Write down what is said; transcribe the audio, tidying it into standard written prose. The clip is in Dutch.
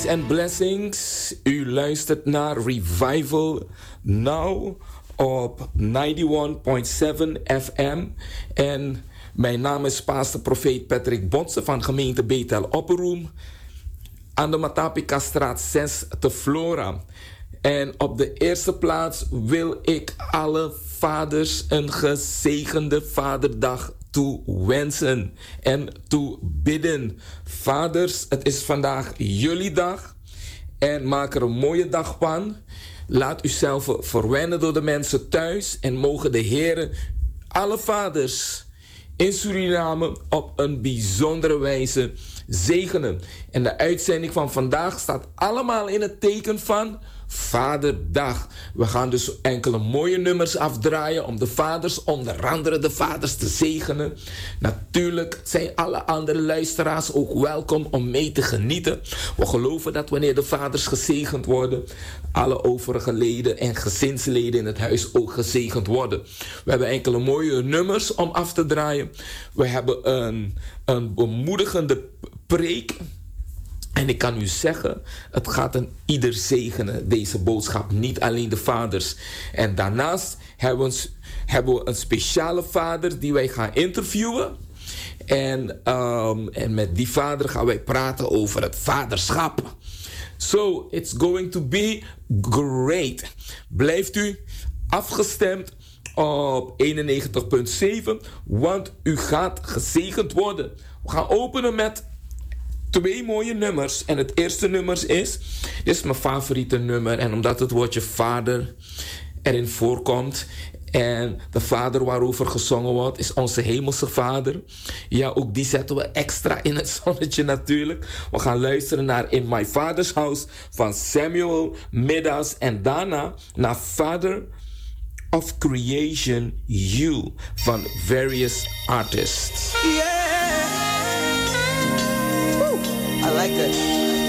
Peace and blessings. U luistert naar Revival Now op 91.7 FM. En mijn naam is pastor profeet Patrick Bonse van gemeente Bethel Opperoem. Aan de Matapikastraat 6 te Flora. En op de eerste plaats wil ik alle vaders een gezegende Vaderdag toewensen en toebidden. Vaders, het is vandaag jullie dag en maak er een mooie dag van. Laat uzelf verwennen door de mensen thuis en mogen de Heer alle vaders in Suriname op een bijzondere wijze zegenen. En de uitzending van vandaag staat allemaal in het teken van Vaderdag. We gaan dus enkele mooie nummers afdraaien om de vaders, onder andere de vaders, te zegenen. Natuurlijk zijn alle andere luisteraars ook welkom om mee te genieten. We geloven dat wanneer de vaders gezegend worden, alle overige leden en gezinsleden in het huis ook gezegend worden. We hebben enkele mooie nummers om af te draaien. We hebben een bemoedigende preek. En ik kan u zeggen, het gaat een ieder zegenen, deze boodschap. Niet alleen de vaders. En daarnaast hebben we een speciale vader die wij gaan interviewen. En met die vader gaan wij praten over het vaderschap. So, it's going to be great. Blijft u afgestemd op 91.7, want u gaat gezegend worden. We gaan openen met 2 mooie nummers. En het eerste nummer dit is mijn favoriete nummer. En omdat het woordje vader erin voorkomt. En de vader waarover gezongen wordt is onze hemelse vader. Ja, ook die zetten we extra in het zonnetje natuurlijk. We gaan luisteren naar In My Father's House van Samuel Middas. En daarna naar Father of Creation You van various artists. Yeah.